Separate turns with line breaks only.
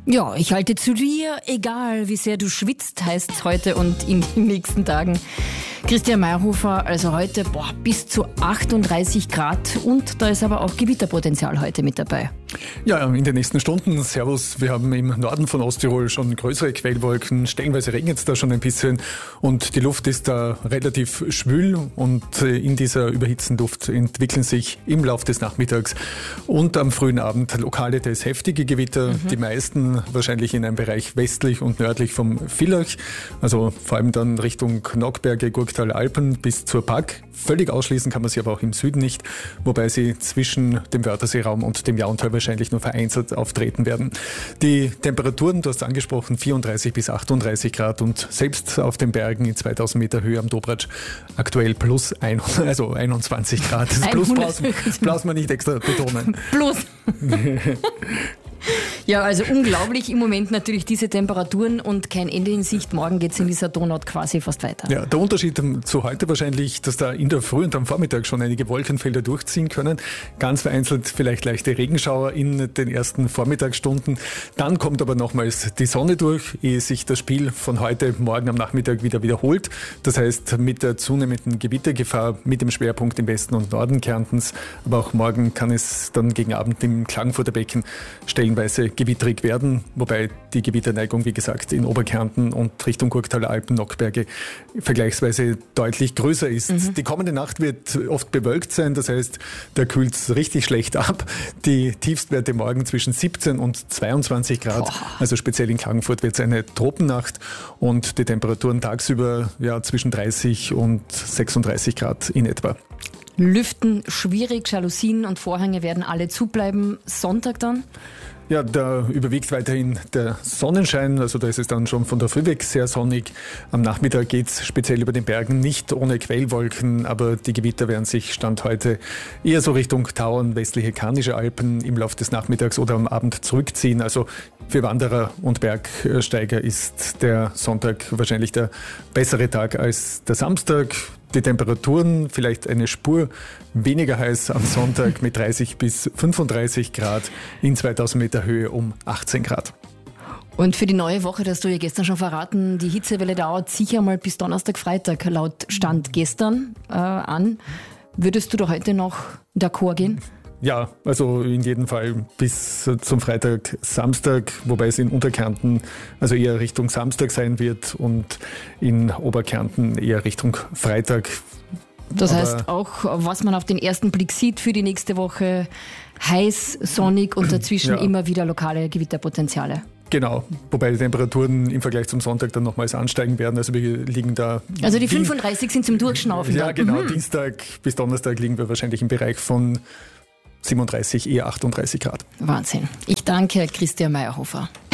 Ja, ich halte zu dir, egal wie sehr du schwitzt, heißt es heute und in den nächsten Tagen. Christian Mayerhofer, also heute bis zu 38 Grad und da ist aber auch Gewitterpotenzial heute mit dabei.
Ja, in den nächsten Stunden, servus, wir haben im Norden von Osttirol schon größere Quellwolken, stellenweise regnet es da schon ein bisschen und die Luft ist da relativ schwül und in dieser überhitzten Luft entwickeln sich im Laufe des Nachmittags und am frühen Abend lokale, teils heftige Gewitter, die meisten wahrscheinlich in einem Bereich westlich und nördlich vom Villach, also vor allem dann Richtung Nockberge, Gurktal, Alpen bis zur Pag. Völlig ausschließen kann man sie aber auch im Süden nicht, wobei sie zwischen dem Wörtherseeraum und dem Jauntal wahrscheinlich nur vereinzelt auftreten werden. Die Temperaturen, du hast angesprochen, 34 bis 38 Grad und selbst auf den Bergen in 2000 Meter Höhe am Dobratsch aktuell plus 21 Grad. Das Plus braucht man nicht extra betonen.
Plus. Ja, also unglaublich im Moment natürlich diese Temperaturen und kein Ende in Sicht. Morgen geht es in dieser Donut quasi fast weiter. Ja,
der Unterschied zu heute wahrscheinlich, dass da in der Früh und am Vormittag schon einige Wolkenfelder durchziehen können. Ganz vereinzelt vielleicht leichte Regenschauer in den ersten Vormittagsstunden. Dann kommt aber nochmals die Sonne durch, ehe sich das Spiel von heute morgen am Nachmittag wieder wiederholt. Das heißt, mit der zunehmenden Gewittergefahr, mit dem Schwerpunkt im Westen und Norden Kärntens. Aber auch morgen kann es dann gegen Abend im Klagenfurter Becken stellenweise gewitterig werden, wobei die Gewitterneigung, wie gesagt, in Oberkärnten und Richtung Gurktaler Alpen, Nockberge vergleichsweise deutlich größer ist. Die kommende Nacht wird oft bewölkt sein, das heißt, da kühlt es richtig schlecht ab. Die Tiefstwerte morgen zwischen 17 und 22 Grad, also speziell in Klagenfurt wird es eine Tropennacht und die Temperaturen tagsüber zwischen 30 und 36 Grad in etwa.
Lüften schwierig, Jalousien und Vorhänge werden alle zubleiben. Sonntag dann?
Ja, da überwiegt weiterhin der Sonnenschein, also da ist es dann schon von der Früh weg sehr sonnig. Am Nachmittag geht es speziell über den Bergen nicht ohne Quellwolken, aber die Gewitter werden sich Stand heute eher so Richtung Tauern, westliche Karnische Alpen im Laufe des Nachmittags oder am Abend zurückziehen. Also für Wanderer und Bergsteiger ist der Sonntag wahrscheinlich der bessere Tag als der Samstag. Die Temperaturen vielleicht eine Spur weniger heiß am Sonntag mit 30 bis 35 Grad, in 2000 Meter Höhe um 18 Grad.
Und für die neue Woche, das hast du ja gestern schon verraten, die Hitzewelle dauert sicher mal bis Donnerstag, Freitag laut Stand gestern an. Würdest du da heute noch d'accord gehen?
Ja, also in jedem Fall bis zum Freitag, Samstag, wobei es in Unterkärnten also eher Richtung Samstag sein wird und in Oberkärnten eher Richtung Freitag.
Das heißt auch, was man auf den ersten Blick sieht für die nächste Woche, heiß, sonnig und dazwischen immer wieder lokale Gewitterpotenziale.
Genau, wobei die Temperaturen im Vergleich zum Sonntag dann nochmals ansteigen werden. Also wir liegen da...
Also die 35 sind zum Durchschnaufen.
Ja, genau. Dienstag bis Donnerstag liegen wir wahrscheinlich im Bereich von 37, eher 38 Grad.
Wahnsinn. Ich danke Christian Mayerhofer.